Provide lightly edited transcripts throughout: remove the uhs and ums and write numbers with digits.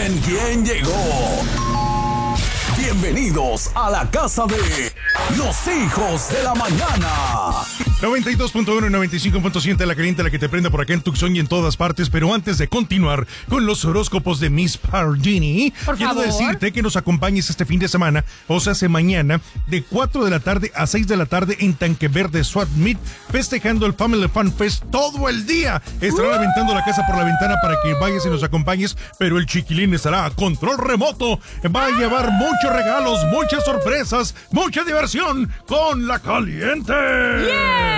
quién llegó. Bienvenidos a la casa de los hijos de la mañana. 92.1 y 95.7 La Caliente, la que te prende por acá en Tucson y en todas partes. Pero antes de continuar con los horóscopos de Miss Pardini, quiero decirte que nos acompañes este fin de semana, o sea, mañana, de 4 de la tarde a 6 de la tarde en Tanque Verde Swap Meet, festejando el Family Fun Fest todo el día. Estarán aventando la casa por la ventana para que vayas y nos acompañes, pero el chiquilín estará a control remoto. Va a llevar muchos regalos, muchas sorpresas, mucha diversión con La Caliente. ¡Yeah!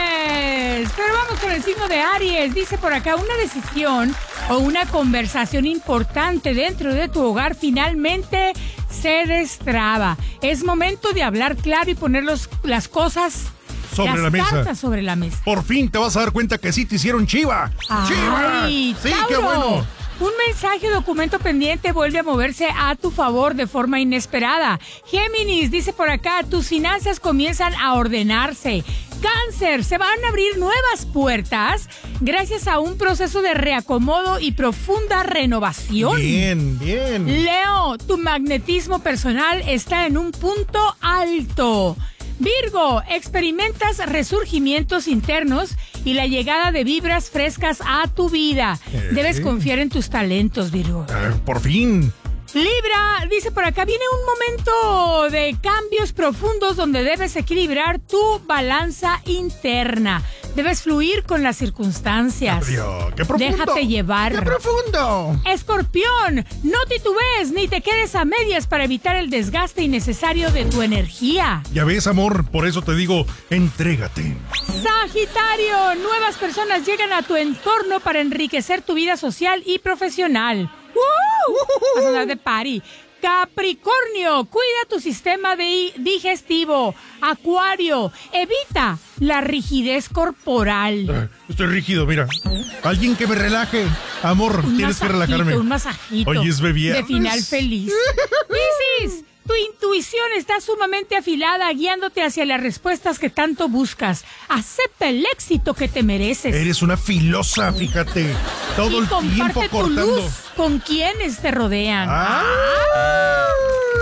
Pero vamos con el signo de Aries. Dice por acá, una decisión o una conversación importante dentro de tu hogar finalmente se destraba. Es momento de hablar claro y poner las cosas sobre la mesa. Cartas sobre la mesa. Por fin te vas a dar cuenta que sí te hicieron chiva. ¡Chiva! ¡Sí, Tauro! ¡Qué bueno! Un mensaje o documento pendiente vuelve a moverse a tu favor de forma inesperada. Géminis, dice por acá, tus finanzas comienzan a ordenarse. Cáncer, se van a abrir nuevas puertas gracias a un proceso de reacomodo y profunda renovación. Bien, bien. Leo, tu magnetismo personal está en un punto alto. Virgo, experimentas resurgimientos internos y la llegada de vibras frescas a tu vida. Debes confiar en tus talentos, Virgo. Por fin. Libra, dice por acá, viene un momento de cambios profundos donde debes equilibrar tu balanza interna. Debes fluir con las circunstancias. ¡Qué profundo! Déjate llevar. ¡Qué profundo! Escorpión, no titubes ni te quedes a medias para evitar el desgaste innecesario de tu energía. Ya ves, amor, por eso te digo, entrégate. Sagitario, nuevas personas llegan a tu entorno para enriquecer tu vida social y profesional. Vas a andar de party. Capricornio, cuida tu sistema digestivo. Acuario, evita la rigidez corporal. Estoy rígido, mira. Alguien que me relaje. Amor, tienes que relajarme. Un masajito. Oye, es bebé. De final feliz. Piscis, tu intuición está sumamente afilada, guiándote hacia las respuestas que tanto buscas. Acepta el éxito que te mereces. Eres una filosa, fíjate. Todo el tiempo cortando. Tu luz con quienes te rodean.